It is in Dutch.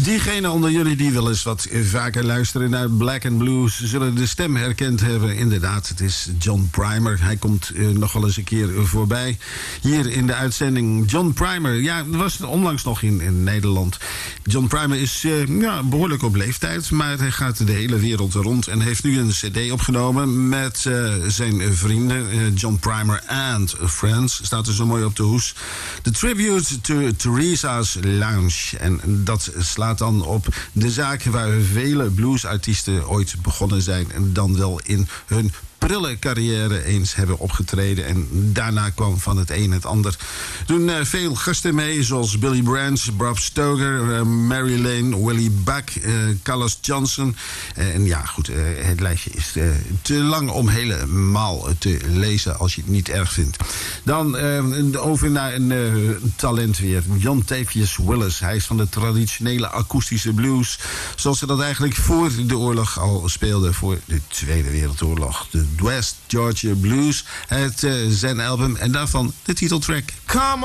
Diegenen onder jullie die wel eens wat vaker luisteren naar Black and Blues zullen de stem herkend hebben. Inderdaad, het is John Primer. Hij komt nog wel eens een keer voorbij hier in de uitzending. John Primer, ja, was onlangs nog in Nederland. John Primer is behoorlijk op leeftijd, maar hij gaat de hele wereld rond en heeft nu een cd opgenomen met zijn vrienden. John Primer and Friends staat er zo mooi op de hoes. The Tribute to Theresa's Lounge. En dat slaat dan op de zaak waar vele bluesartiesten ooit begonnen zijn en dan wel in hun prille carrière eens hebben opgetreden. En daarna kwam van het een het ander. Doen veel gasten mee, zoals Billy Branch, Bob Stoker, Mary Lane, Willie Buck, Carlos Johnson. En ja, goed, het lijstje is te lang om helemaal te lezen als je het niet erg vindt. Dan over naar een talent weer. John Tavius Willis. Hij is van de traditionele akoestische blues, zoals ze dat eigenlijk voor de oorlog al speelden, voor de Tweede Wereldoorlog. De West Georgia Blues, het zijn album en daarvan de titeltrack. Come